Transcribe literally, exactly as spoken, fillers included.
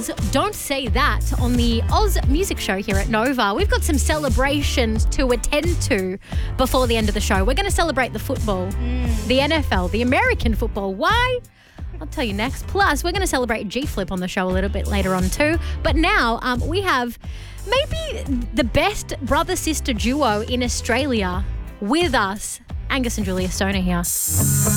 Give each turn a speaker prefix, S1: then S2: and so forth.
S1: Oz. Don't say that on the Oz Music Show here at Nova. We've got some celebrations to attend to before the end of the show. We're going to celebrate the football, mm. the N F L, the American football. Why? I'll tell you next. Plus, we're going to celebrate G-Flip on the show a little bit later on too. But now um, we have maybe the best brother-sister duo in Australia with us. Angus and Julia Stoner here.